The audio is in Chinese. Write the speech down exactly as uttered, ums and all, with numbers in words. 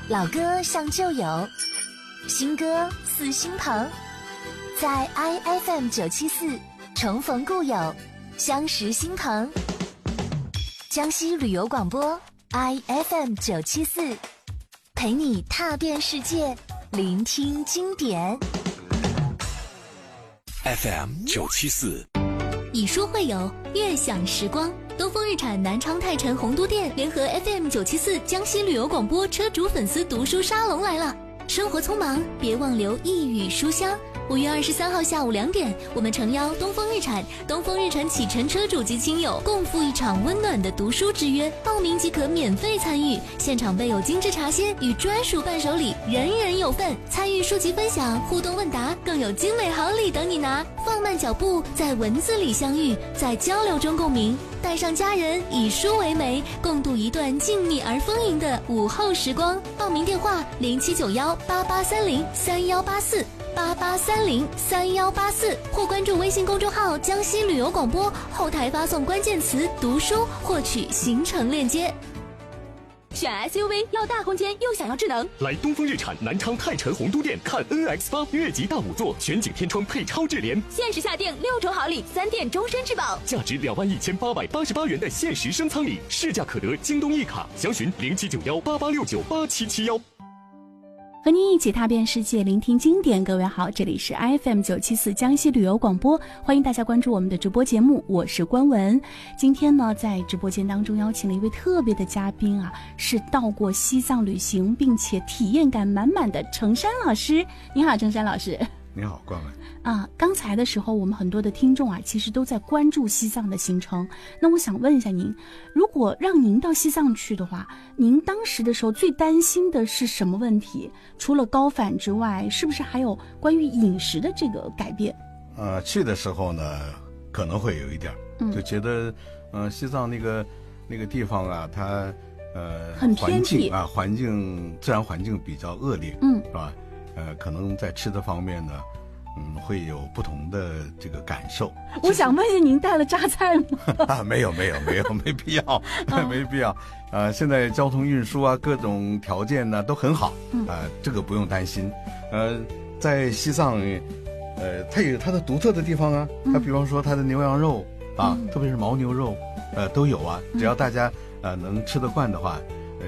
老歌像旧友，新歌似新朋，在 I F M 九七四重逢故友，相识新朋。江西旅游广播 I F M 九七四，陪你踏遍世界，聆听经典。 F M 九七四， 以书会友，悦享时光。东风日产南昌泰城洪都店联合 F M 九七四江西旅游广播车主粉丝读书沙龙来了。生活匆忙，别忘留一语书香。五月二十三号下午两点，我们诚邀东风日产、东风日产启辰车主及亲友共赴一场温暖的读书之约，报名即可免费参与，现场备有精致茶歇与专属伴手礼，人人有份。参与书籍分享、互动问答，更有精美好礼等你拿。放慢脚步，在文字里相遇，在交流中共鸣，带上家人，以书为媒，共度一段静谧而丰盈的午后时光。报名电话零七九幺八八三零三幺八四。八八三零三幺八四，或关注微信公众号江西旅游广播，后台发送关键词读书获取行程链接。 选 S U V 要大空间又想要智能， 来东风日产南昌泰城洪都店看 N X 八 越级大五座全景天窗配超智联， 限时下定六重好礼，三电终身质保， 价值两万一千八百八十八元的限时升舱礼，市价可得京东一卡，详询零七九幺八八六九八七七幺。 和您一起踏遍世界，聆听经典。各位好，这里是 I F M 九七四江西旅游广播，欢迎大家关注我们的直播节目，我是关文。今天呢，在直播间当中邀请了一位特别的嘉宾啊，是到过西藏旅行并且体验感满满的程山老师。你好，程山老师。 你好，关文。 啊，刚才的时候我们很多的听众啊，其实都在关注西藏的行程。那我想问一下您，如果让您到西藏去的话，您当时的时候最担心的是什么问题？除了高反之外，是不是还有关于饮食的这个改变？ 呃，去的时候呢，可能会有一点，嗯、就觉得，呃，西藏那个那个地方啊，它呃， 很偏僻环境啊，环境自然环境比较恶劣， 嗯， 是吧？呃，可能在吃的方面呢，嗯，会有不同的这个感受。 我想问一下，您带了榨菜吗？ 啊，没有，没有，没有，没必要，没必要。呃，现在交通运输啊，各种条件呢都很好，啊、呃，这个不用担心。呃，在西藏，呃，它有它的独特的地方啊，它比方说它的牛羊肉啊，嗯、特别是牦牛肉，呃，都有啊。只要大家呃能吃得惯的话，